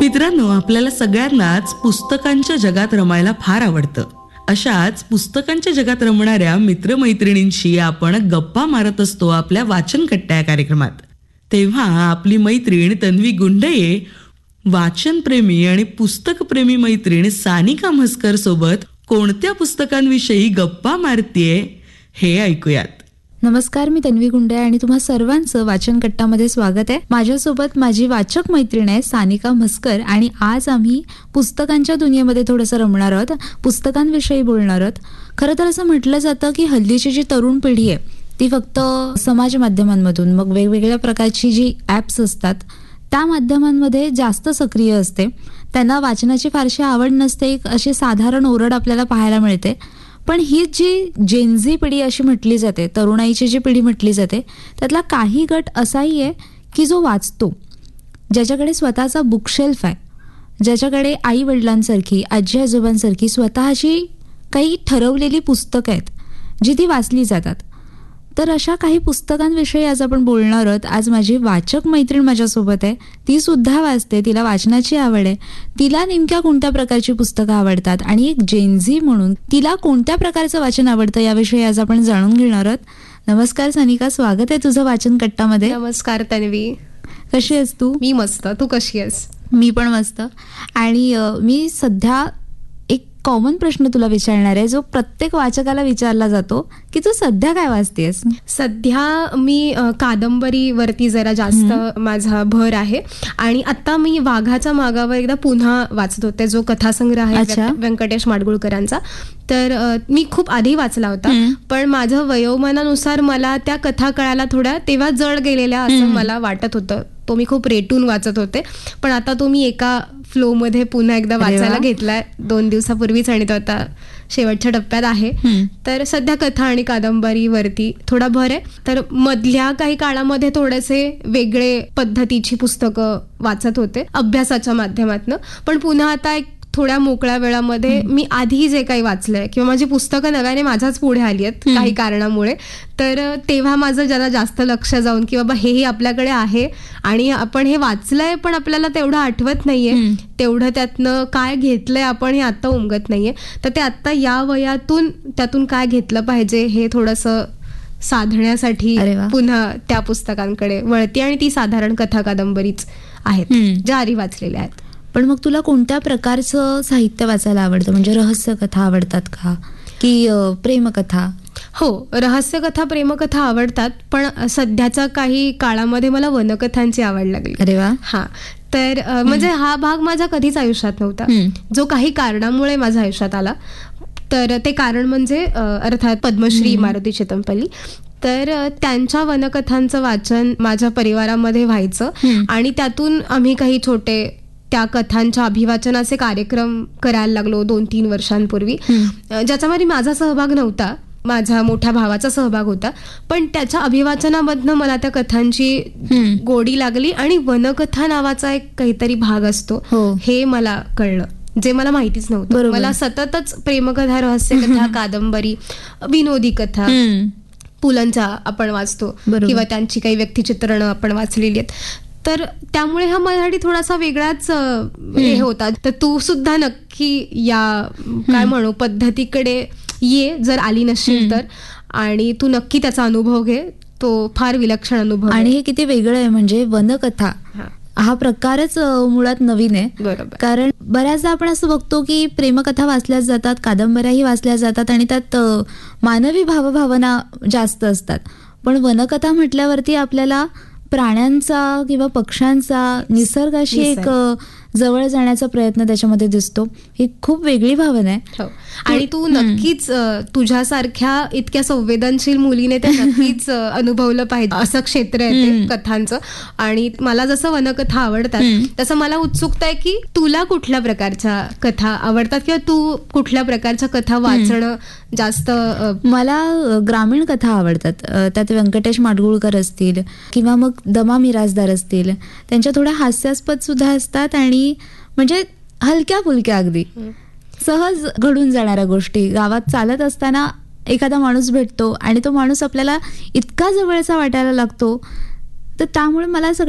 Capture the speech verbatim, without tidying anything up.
मित्रांनो, आपल्याला सगळ्यांनाच पुस्तकांच्या जगात रमायला फार आवडतं. अशाच पुस्तकांच्या जगात रमणाऱ्या मित्रमैत्रिणींशी आपण गप्पा मारत असतो आपल्या वाचन कट्टा या कार्यक्रमात. तेव्हा आपली मैत्रीण तन्वी गुंडये वाचनप्रेमी आणि पुस्तकप्रेमी मैत्रीण सानिका म्हस्कर सोबत कोणत्या पुस्तकांविषयी गप्पा मारतीये हे ऐकूयात. नमस्कार, मी तन्वी गुंडे आणि तुम्हा सर्वांचं वाचन कट्टामध्ये स्वागत आहे. माझ्यासोबत माझी वाचक मैत्रीण आहे सानिका म्हस्कर आणि आज आम्ही पुस्तकांच्या दुनियेमध्ये थोडंसं रमणार आहोत, पुस्तकांविषयी बोलणार आहोत. खरं तर असं म्हटलं जातं की हल्लीची जी तरुण पिढी आहे ती फक्त समाज माध्यमांमधून, मग वेगवेगळ्या प्रकारची जी ॲप्स असतात त्या माध्यमांमध्ये जास्त सक्रिय असते. त्यांना वाचनाची फारशी आवड नसते, एक अशी साधारण ओरड आपल्याला पाहायला मिळते. पण ही जी जेनझी पिढी अशी म्हटली जाते, तरुणाईची जी पिढी म्हटली जाते, त्यातला काही गट असाही आहे की जो वाचतो, ज्याच्याकडे स्वतःचा बुकशेल्फ आहे, ज्याच्याकडे आई वडिलांसारखी, आजी आजोबांसारखी स्वतःची काही ठरवलेली पुस्तकं आहेत जी ती वाचली जातात. तर अशा काही पुस्तकांविषयी आज आपण बोलणार आहोत. आज माझी वाचक मैत्रीण माझ्यासोबत आहे. ती सुद्धा वाचते, तिला वाचनाची आवड आहे. तिला नेमक्या कोणत्या प्रकारची पुस्तकं आवडतात आणि एक जेनझी म्हणून तिला कोणत्या प्रकारचं वाचन आवडतं याविषयी आज आपण जाणून घेणार आहोत. नमस्कार सानिका, स्वागत आहे तुझं वाचन कट्टामध्ये. नमस्कार तन्वी, कशी आहेस तू? मी मस्त, तू कशी आहेस? मी पण मस्त. आणि मी सध्या एक कॉमन प्रश्न तुला विचारणार आहे जो प्रत्येक वाचकाला विचारला जातो की तू सध्या काय वाचतेस? सध्या मी कादंबरीवरती जरा जास्त माझा भर आहे आणि आता मी वाघाच्या मागावर एकदा पुन्हा वाचत होते, जो कथासंग्रह आहे व्यंकटेश माडगुळकरांचा. तर मी खूप आधी वाचला होता, पण माझं वयोमानानुसार मला त्या कथा कळायला थोड्या तेव्हा जड गेलेल्या असं मला वाटत होतं. तो मी खूप रेटून वाचत होते, पण आता तो मी एका फ्लो मध्ये पुन्हा एकदा वाचायला घेतलाय दोन दिवसापूर्वीच आणि तो आता शेवटच्या टप्प्यात आहे. तर सध्या कथा आणि कादंबरीवरती थोडा भर आहे. तर मधल्या काही काळामध्ये थोडेसे वेगळे पद्धतीची पुस्तकं वाचत होते अभ्यासाच्या माध्यमातून, पण पुन्हा आता एक थोड्या मोकळ्या वेळामध्ये मी आधी जे काही वाचलंय किंवा माझी पुस्तकं नव्याने माझ्याच पुढे आली आहेत काही कारणामुळे, तर तेव्हा माझं जरा जास्त लक्ष जाऊन की बाबा हेही आपल्याकडे आहे आणि आपण हे वाचलंय पण आपल्याला तेवढं आठवत नाहीये, तेवढं त्यातनं काय घेतलंय आपण हे आता उमगत नाहीये. तर ते आता या वयातून त्यातून काय घेतलं पाहिजे हे थोडंसं साधण्यासाठी पुन्हा त्या पुस्तकांकडे वळती आणि ती साधारण कथा कादंबरीच आहेत ज्या आधी वाचलेल्या आहेत. पण मग तुला कोणत्या प्रकारचं साहित्य वाचायला आवडतं? म्हणजे रहस्य कथा आवडतात का की प्रेमकथा? हो, रहस्यकथा प्रेमकथा आवडतात, पण सध्याच्या काही काळामध्ये मला वनकथांची आवड लागली. अरे वा. हा, तर म्हणजे हा भाग माझ्या कधीच आयुष्यात नव्हता, जो काही कारणामुळे माझ्या आयुष्यात आला. तर ते कारण म्हणजे अर्थात पद्मश्री मारुती चितमपल्ली. तर त्यांच्या वनकथांचं वाचन माझ्या परिवारामध्ये व्हायचं आणि त्यातून आम्ही काही छोटे त्या कथांच्या अभिवाचनाचे कार्यक्रम करायला लागलो दोन तीन वर्षांपूर्वी, ज्याच्यामध्ये माझा सहभाग नव्हता, माझ्या मोठ्या भावाचा सहभाग होता. पण त्याच्या अभिवाचनामधनं मला त्या कथांची गोडी लागली आणि वनकथा नावाचा एक काहीतरी भाग असतो हे मला कळलं, जे मला माहितीच नव्हतं. मला सततच प्रेमकथा, रहस्यकथा, कादंबरी, विनोदी कथा, पुलंच्या आपण वाचतो किंवा त्यांची काही व्यक्तिचित्रणं आपण वाचलेली आहेत. तर त्यामुळे हा मराठी थोडासा वेगळाच हे होता. तर तू सुद्धा नक्की या काय म्हणू पद्धतीकडे ये, जर आली नसशील तर, आणि तू नक्की त्याचा अनुभव घे. तो फार विलक्षण अनुभव. आणि हे किती वेगळं आहे, म्हणजे वनकथा हा प्रकारच मुळात नवीन आहे. बरोबर. कारण बऱ्याचदा आपण असं बघतो की प्रेमकथा वाचल्या जातात, कादंबऱ्याही वाचल्या जातात आणि त्यात मानवी भावभावना जास्त असतात. पण वनकथा म्हटल्यावरती आपल्याला प्राण्यांचा किंवा पक्ष्यांचा, निसर्गाशी एक जवळ जाण्याचा प्रयत्न त्याच्यामध्ये दिसतो. ही खूप वेगळी भावना आहे. आणि तू नक्कीच तुझ्यासारख्या इतक्या संवेदनशील मुलीने ते नक्कीच अनुभवलं पाहिजे असं क्षेत्र आहे ते कथांचं. आणि मला जसं वनकथा आवडतात तसं मला उत्सुकता आहे की तुला कुठल्या प्रकारच्या कथा आवडतात किंवा तू कुठल्या प्रकारच्या कथा वाचणं जास्त. मला ग्रामीण कथा आवडतात. त्यात व्यंकटेश माडगुळकर असतील किंवा मग दमा मिरासदार असतील, त्यांच्या थोड्या हास्यास्पद सुद्धा असतात आणि म्हणजे हलक्या फुलक्या, अगदी सहज घडून जाणाऱ्या गोष्टी. गावात चालत असताना एखादा माणूस भेटतो आणि तो माणूस आपल्याला इतका जवळचा वाटायला लागतो, तर त्यामुळे मला